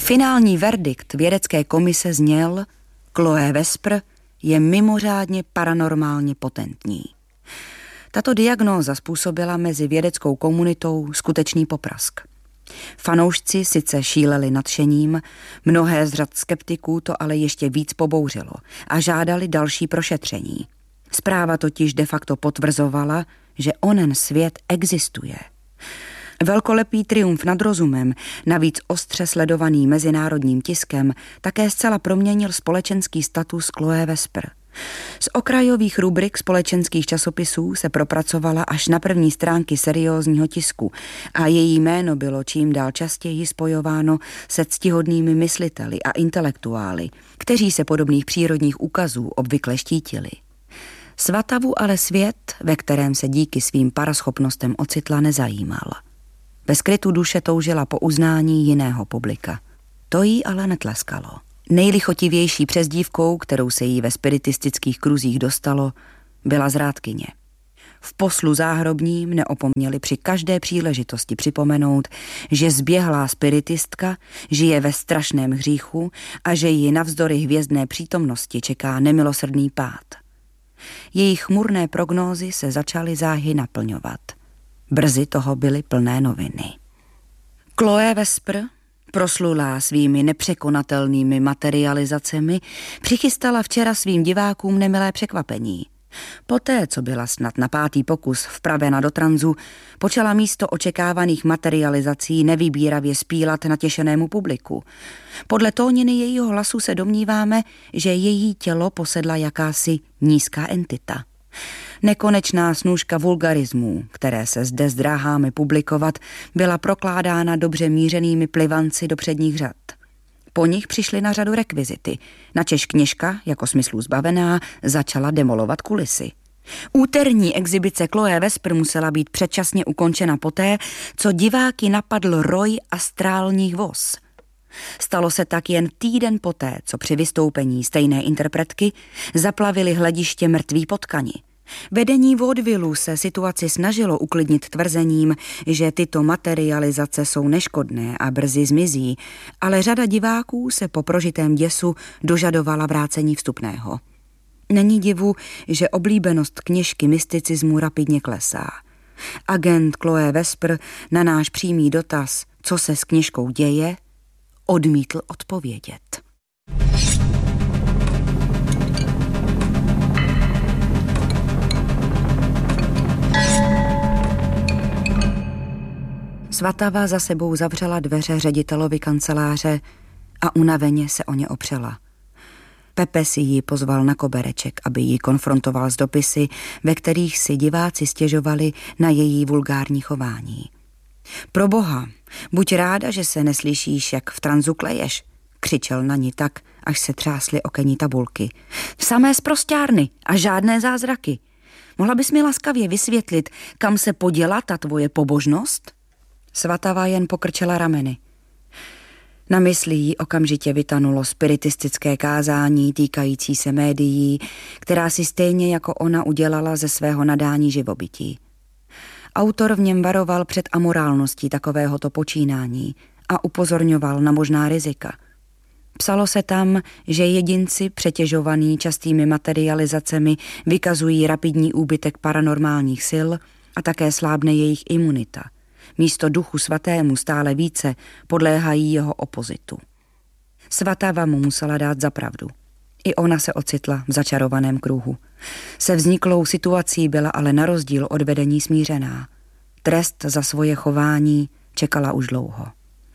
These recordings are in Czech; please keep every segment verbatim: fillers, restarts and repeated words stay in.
Finální verdikt vědecké komise zněl: Chloé Vespr je mimořádně paranormálně potentní. Tato diagnóza způsobila mezi vědeckou komunitou skutečný poprask. Fanoušci sice šíleli nadšením, mnohé z řad skeptiků to ale ještě víc pobouřilo a žádali další prošetření. Zpráva totiž de facto potvrzovala, že onen svět existuje. Velkolepý triumf nad rozumem, navíc ostře sledovaný mezinárodním tiskem, také zcela proměnil společenský status Chloé Vespr. Z okrajových rubrik společenských časopisů se propracovala až na první stránky seriózního tisku a její jméno bylo čím dál častěji spojováno se ctihodnými mysliteli a intelektuály, kteří se podobných přírodních úkazů obvykle štítili. Svatavu ale svět, ve kterém se díky svým paraschopnostem ocitla, nezajímal. Ve skrytu duše toužila po uznání jiného publika. To jí ale netleskalo. Nejlichotivější přezdívkou, kterou se jí ve spiritistických kruzích dostalo, byla zrádkyně. V poslu záhrobním neopomněli při každé příležitosti připomenout, že zběhlá spiritistka žije ve strašném hříchu a že ji navzdory hvězdné přítomnosti čeká nemilosrdný pád. Jejich chmurné prognózy se začaly záhy naplňovat. Brzy toho byly plné noviny. Chloé Vespr, proslulá svými nepřekonatelnými materializacemi, přichystala včera svým divákům nemilé překvapení. Poté, co byla snad na pátý pokus vpravena do tranzu, počala místo očekávaných materializací nevybíravě spílat natěšenému publiku. Podle tóniny jejího hlasu se domníváme, že její tělo posedla jakási nízká entita. Nekonečná snůška vulgarismů, které se zde zdráháme publikovat, byla prokládána dobře mířenými plivanci do předních řad. Po nich přišly na řadu rekvizity, načež kněžka, jako smyslu zbavená, začala demolovat kulisy. Úterní exibice Chloé Vespr musela být předčasně ukončena poté, co diváky napadl roj astrálních vos. Stalo se tak jen týden poté, co při vystoupení stejné interpretky zaplavili hlediště mrtví potkani. Vedení vaudevillu se situaci snažilo uklidnit tvrzením, že tyto materializace jsou neškodné a brzy zmizí, ale řada diváků se po prožitém děsu dožadovala vrácení vstupného. Není divu, že oblíbenost kněžky mysticismu rapidně klesá. Agent Chloé Vespr na náš přímý dotaz, co se s kněžkou děje, odmítl odpovědět. Svatava za sebou zavřela dveře ředitelovi kanceláře a unaveně se o ně opřela. Pepe si ji pozval na kobereček, aby ji konfrontoval s dopisy, ve kterých si diváci stěžovali na její vulgární chování. Proboha, buď ráda, že se neslyšíš, jak v tranzu kleješ, křičel na ní tak, až se třásly okenní tabulky. Samé sprosťárny a žádné zázraky. Mohla bys mi laskavě vysvětlit, kam se poděla ta tvoje pobožnost? Svatava jen pokrčela rameny. Na mysli jí okamžitě vytanulo spiritistické kázání týkající se médií, která si stejně jako ona udělala ze svého nadání živobytí. Autor v něm varoval před amorálností takovéhoto počínání a upozorňoval na možná rizika. Psalo se tam, že jedinci přetěžovaní častými materializacemi vykazují rapidní úbytek paranormálních sil a také slábne jejich imunita. Místo duchu svatému stále více podléhají jeho opozitu. Svatava mu musela dát za pravdu. I ona se ocitla v začarovaném kruhu. Se vzniklou situací byla ale na rozdíl od vedení smířená. Trest za svoje chování čekala už dlouho.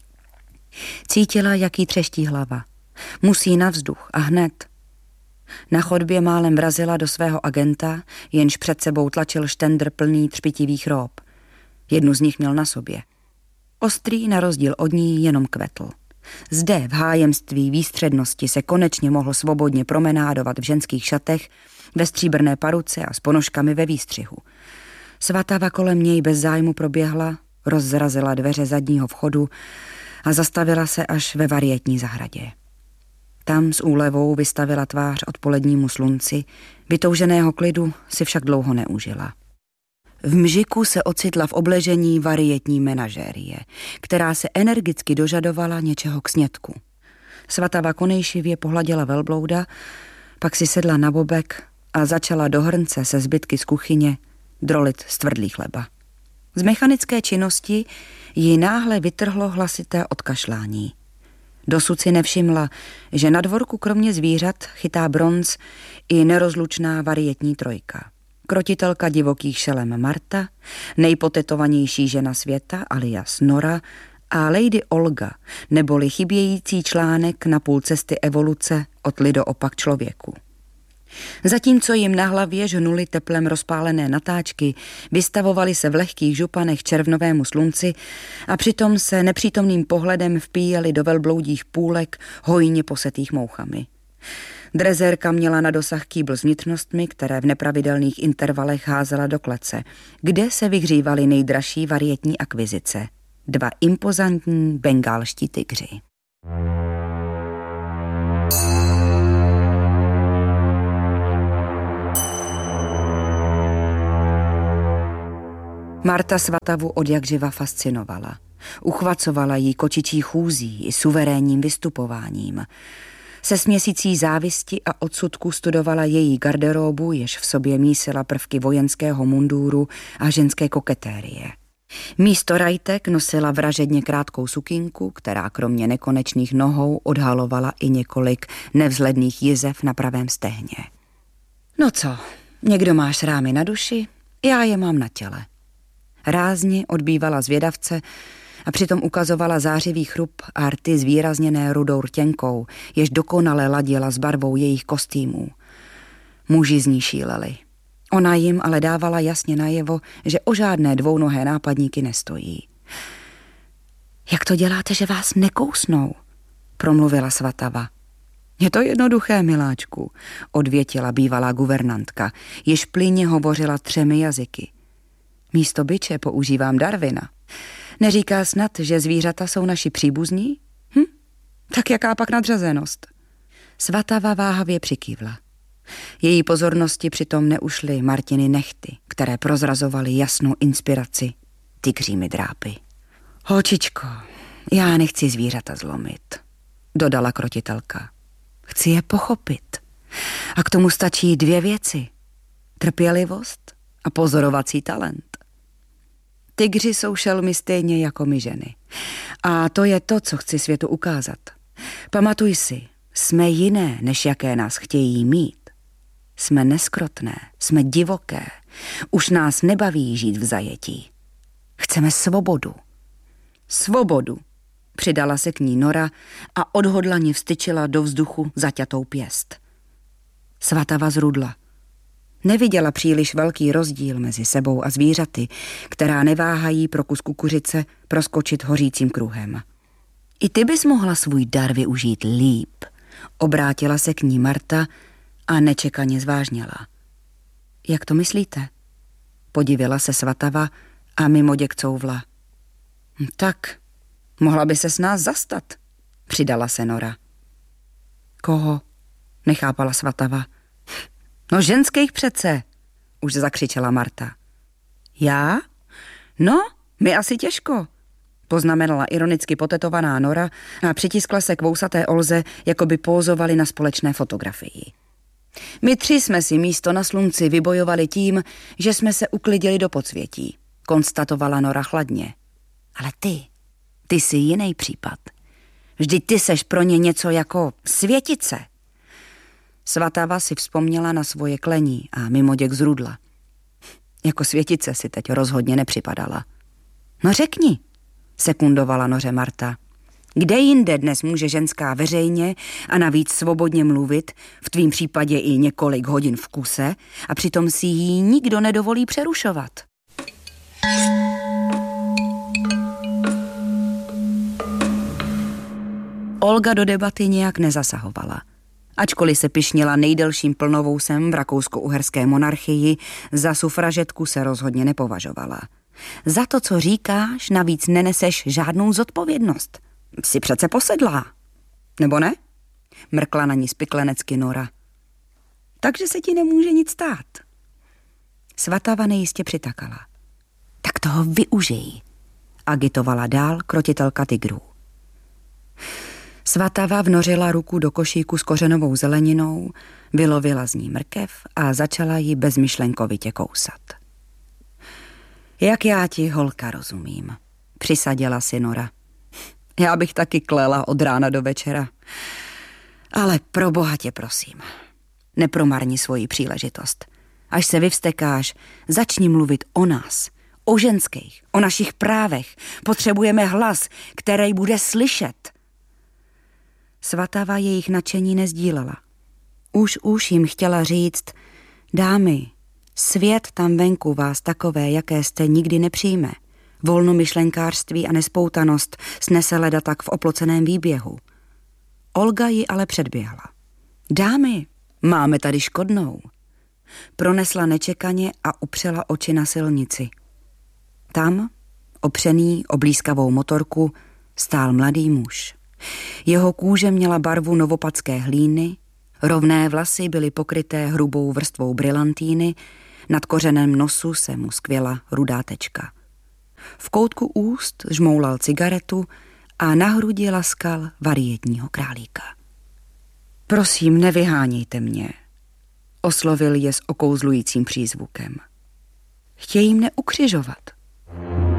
Cítila, jak jí třeští hlava. Musí na vzduch a hned. Na chodbě málem vrazila do svého agenta, jenž před sebou tlačil štendr plný třpitivých rób. Jednu z nich měl na sobě. Ostrý na rozdíl od ní jenom kvetl. Zde v hájemství výstřednosti se konečně mohl svobodně promenádovat v ženských šatech, ve stříbrné paruce a s ponožkami ve výstřihu. Svatava kolem něj bez zájmu proběhla, rozzrazila dveře zadního vchodu a zastavila se až ve varietní zahradě. Tam s úlevou vystavila tvář odpolednímu slunci, vytouženého klidu si však dlouho neužila. V mžiku se ocitla v obležení varietní menažérie, která se energicky dožadovala něčeho k snědku. Svatava konejšivě pohladila velblouda, pak si sedla na bobek a začala do hrnce se zbytky z kuchyně drolit stvrdlý chleba. Z mechanické činnosti ji náhle vytrhlo hlasité odkašlání. Dosud si nevšimla, že na dvorku kromě zvířat chytá bronz i nerozlučná varietní trojka. Krotitelka divokých šelem Marta, nejpotetovanější žena světa alias Nora a Lady Olga, neboli chybějící článek na půl cesty evoluce od lidoopak člověku. Zatímco jim na hlavě žhnuli teplem rozpálené natáčky, vystavovali se v lehkých županech červnovému slunci a přitom se nepřítomným pohledem vpíjeli do velbloudích půlek hojně posetých mouchami. Drezérka měla na dosah kýbl s vnitřnostmi, které v nepravidelných intervalech házela do klece, kde se vyhřívaly nejdražší varietní akvizice. Dva impozantní bengálští tygři. Marta Svatavu odjakživa fascinovala. Uchvacovala jí kočičí chůzí i suverénním vystupováním. Se směsicí závisti a odsudku studovala její garderobu, jež v sobě mísila prvky vojenského mundúru a ženské koketérie. Místo rajtek nosila vražedně krátkou sukínku, která kromě nekonečných nohou odhalovala i několik nevzhledných jizev na pravém stehně. No co, někdo má šrámy na duši, já je mám na těle. Rázně odbývala zvědavce a přitom ukazovala zářivý chrup a rty zvýrazněné rudou rtěnkou, jež dokonale ladila s barvou jejich kostýmů. Muži z ní šíleli. Ona jim ale dávala jasně najevo, že o žádné dvounohé nápadníky nestojí. Jak to děláte, že vás nekousnou? Promluvila Svatava. Je to jednoduché, miláčku, odvětila bývalá guvernantka, jež plynně hovořila třemi jazyky. Místo biče používám Darwina. Neříká snad, že zvířata jsou naši příbuzní? Hm? Tak jaká pak nadřazenost? Svatava váhavě přikývla. Její pozornosti přitom neušly Martiny nehty, které prozrazovaly jasnou inspiraci tygřími drápy. Holčičko, já nechci zvířata zlomit, dodala krotitelka. Chci je pochopit. A k tomu stačí dvě věci. Trpělivost a pozorovací talent. Tygři jsou šelmy stejně jako my ženy. A to je to, co chci světu ukázat. Pamatuj si, jsme jiné, než jaké nás chtějí mít. Jsme neskrotné, jsme divoké. Už nás nebaví žít v zajetí. Chceme svobodu. Svobodu, přidala se k ní Nora a odhodlaně vstyčila do vzduchu zaťatou pěst. Svatava zrudla. Neviděla příliš velký rozdíl mezi sebou a zvířaty, která neváhají pro kus kukuřice proskočit hořícím kruhem. I ty bys mohla svůj dar využít líp, obrátila se k ní Marta a nečekaně zvážněla. Jak to myslíte? Podivila se Svatava a mimoděk couvla. Tak, mohla by se s nás zastat, přidala se Nora. Koho? Nechápala Svatava. No ženských přece, už zakřičela Marta. Já? No, my asi těžko, poznamenala ironicky potetovaná Nora a přitiskla se k vousaté Olze, jako by pózovali na společné fotografii. My tři jsme si místo na slunci vybojovali tím, že jsme se uklidili do podsvětí, konstatovala Nora chladně. Ale ty, ty jsi jiný případ. Vždyť ty seš pro ně něco jako světice. Svatava si vzpomněla na svoje klení a mimoděk zrudla. Jako světice si teď rozhodně nepřipadala. No řekni, sekundovala Noře Marta. Kde jinde dnes může ženská veřejně a navíc svobodně mluvit, v tvým případě i několik hodin v kuse, a přitom si jí nikdo nedovolí přerušovat? Olga do debaty nějak nezasahovala. Ačkoliv se pyšnila nejdelším plnovousem v rakousko-uherské monarchii, za sufražetku se rozhodně nepovažovala. Za to, co říkáš, navíc neneseš žádnou zodpovědnost. Jsi přece posedlá. Nebo ne? Mrkla na ní spiklenecky Nora. Takže se ti nemůže nic stát. Svatava nejistě přitakala. Tak toho využij, agitovala dál krotitelka tygrů. Svatava vnořila ruku do košíku s kořenovou zeleninou, vylovila z ní mrkev a začala ji bezmyšlenkovitě kousat. Jak já ti, holka, rozumím, přisadila si Nora. Já bych taky klela od rána do večera. Ale pro boha tě prosím, nepromarni svoji příležitost. Až se vyvstekáš, začni mluvit o nás, o ženských, o našich právech. Potřebujeme hlas, který bude slyšet. Svatava jejich nadšení nezdílela. Už už jim chtěla říct, dámy, svět tam venku vás takové, jaké jste, nikdy nepřijme. Volnomyšlenkářství a nespoutanost snese leda tak v oploceném výběhu. Olga ji ale předběhla. Dámy, máme tady škodnou. Pronesla nečekaně a upřela oči na silnici. Tam, opřený o blízkavou motorku, stál mladý muž. Jeho kůže měla barvu novopadské hlíny, rovné vlasy byly pokryté hrubou vrstvou brilantýny, nad kořenem nosu se mu skvěla rudá tečka. V koutku úst žmoulal cigaretu a na hrudi laskal varietního králíka. Prosím, nevyhánějte mě, oslovil je s okouzlujícím přízvukem. Chtějí mne ukřižovat.